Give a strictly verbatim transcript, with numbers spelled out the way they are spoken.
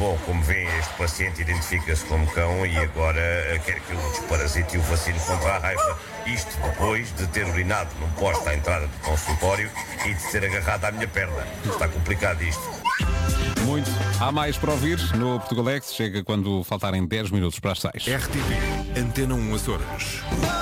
Bom, como veem, este paciente identifica-se como cão e agora eh, quer que eu desparasite e o vacine contra a raiva. Isto depois de ter urinado num poste à entrada do consultório e de ser agarrado à minha perna. Está complicado isto. Muito. Há mais para ouvir no Portugalex. Chega quando faltarem dez minutos para as seis. R T P Antena um Açores.